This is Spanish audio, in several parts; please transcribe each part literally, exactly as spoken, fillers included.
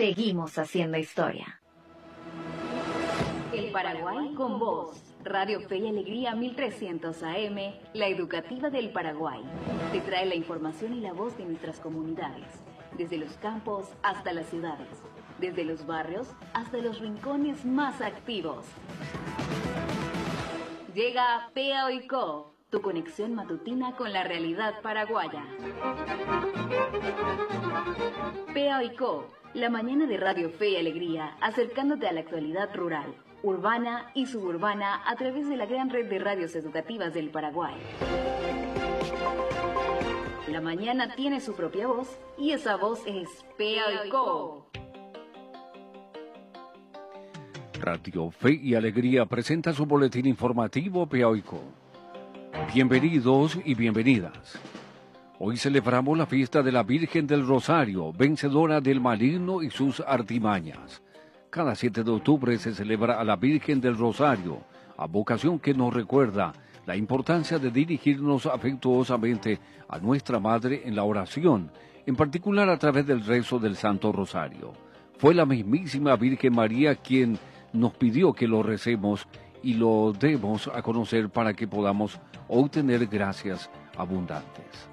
Seguimos haciendo historia. El Paraguay con vos. Radio Fe y Alegría mil trescientos A M, la educativa del Paraguay. Te trae la información y la voz de nuestras comunidades, desde los campos hasta las ciudades, desde los barrios hasta los rincones más activos. Llega P A O I C O, tu conexión matutina con la realidad paraguaya. P A O I C O, la mañana de Radio Fe y Alegría, acercándote a la actualidad rural, urbana y suburbana a través de la gran red de radios educativas del Paraguay. La mañana tiene su propia voz y esa voz es P A O I C O. Radio Fe y Alegría presenta su boletín informativo P A O I C O. Bienvenidos y bienvenidas. Hoy celebramos la fiesta de la Virgen del Rosario, vencedora del maligno y sus artimañas. Cada siete de octubre se celebra a la Virgen del Rosario, advocación que nos recuerda la importancia de dirigirnos afectuosamente a nuestra Madre en la oración, en particular a través del rezo del Santo Rosario. Fue la mismísima Virgen María quien nos pidió que lo recemos y lo demos a conocer para que podamos obtener gracias abundantes.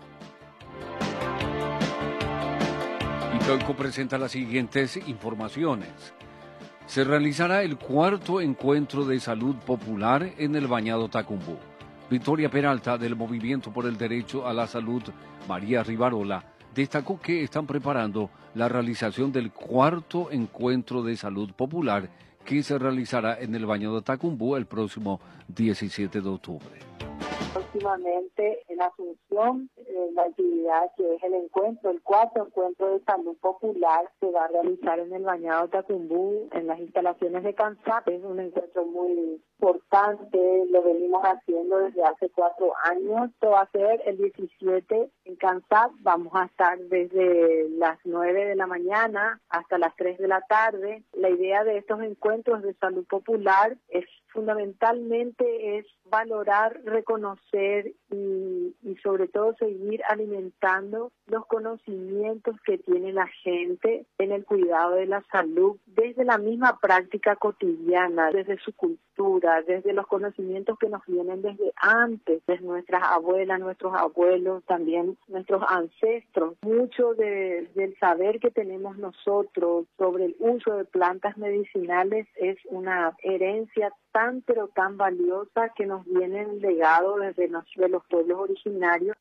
Y P A O I C O presenta las siguientes informaciones. Se realizará el cuarto encuentro de salud popular en el Bañado Tacumbú. Victoria Peralta, del Movimiento por el Derecho a la Salud, María Rivarola, destacó que están preparando la realización del cuarto encuentro de salud popular que se realizará en el Bañado Tacumbú el próximo diecisiete de octubre. Próximamente en Asunción, eh, la actividad que es el encuentro, el cuarto encuentro de salud popular, se va a realizar en el Bañado Tacumbú, en las instalaciones de CANSAP. Es un encuentro muy importante, lo venimos haciendo desde hace cuatro años. Esto va a ser el diecisiete en CANSAP. Vamos a estar desde las nueve de la mañana hasta las tres de la tarde. La idea de estos encuentros de salud popular es fundamentalmente es valorar, reconocer y, y sobre todo seguir alimentando los conocimientos que tiene la gente en el cuidado de la salud desde la misma práctica cotidiana, desde su cultura, desde los conocimientos que nos vienen desde antes, desde nuestras abuelas, nuestros abuelos, también nuestros ancestros. Mucho de, del saber que tenemos nosotros sobre el uso de plantas medicinales es una herencia tan pero tan valiosa que nos viene legado desde los, de los pueblos originarios.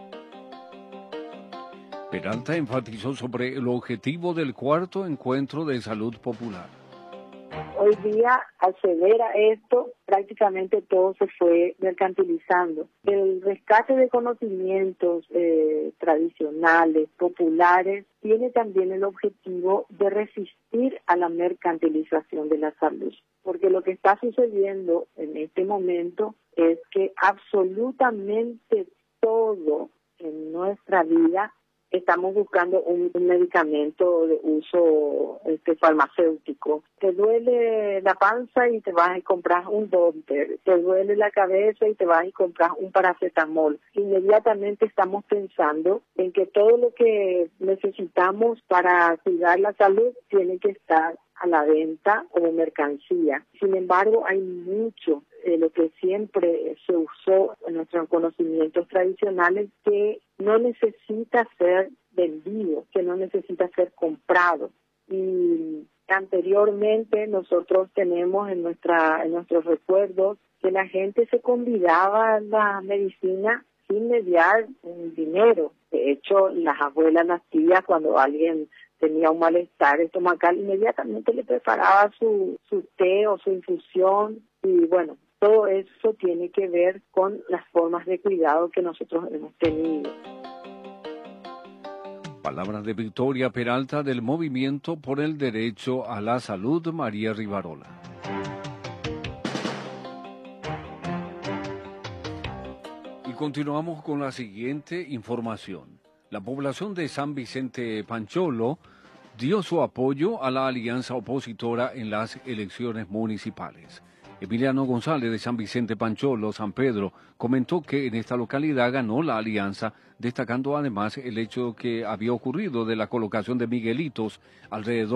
Peralta enfatizó sobre el objetivo del cuarto encuentro de salud popular. Hoy día, al ceder a esto, prácticamente todo se fue mercantilizando. El rescate de conocimientos eh, tradicionales, populares, tiene también el objetivo de resistir a la mercantilización de la salud. Porque lo que está sucediendo en este momento es que absolutamente todo en nuestra vida estamos buscando un, un medicamento de uso este, farmacéutico. Te duele la panza y te vas y compras un Donter. Te duele la cabeza y te vas y compras un paracetamol. Inmediatamente estamos pensando en que todo lo que necesitamos para cuidar la salud tiene que estar a la venta como mercancía. Sin embargo, hay mucho de lo que siempre se usó en nuestros conocimientos tradicionales que no necesita ser vendido, que no necesita ser comprado. Y anteriormente nosotros tenemos en nuestra en nuestros recuerdos que la gente se convidaba a la medicina sin mediar un dinero. De hecho, las abuelas, las tías, cuando alguien tenía un malestar estomacal, inmediatamente le preparaba su, su té o su infusión. Y bueno, todo eso tiene que ver con las formas de cuidado que nosotros hemos tenido. Palabras de Victoria Peralta, del Movimiento por el Derecho a la Salud, María Rivarola. Y continuamos con la siguiente información. La población de San Vicente Pancholo dio su apoyo a la alianza opositora en las elecciones municipales. Emiliano González, de San Vicente Pancholo, San Pedro, comentó que en esta localidad ganó la alianza, destacando además el hecho que había ocurrido de la colocación de Miguelitos alrededor